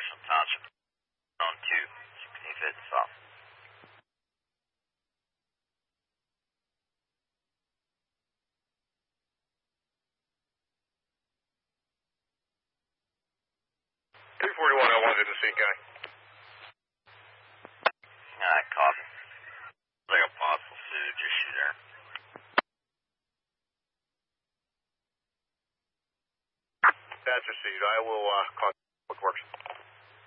Marshall Township, zone 2, 65th south. .34101 didn't see guy. Copy. Like a possible suit issue there. That's received. I will contact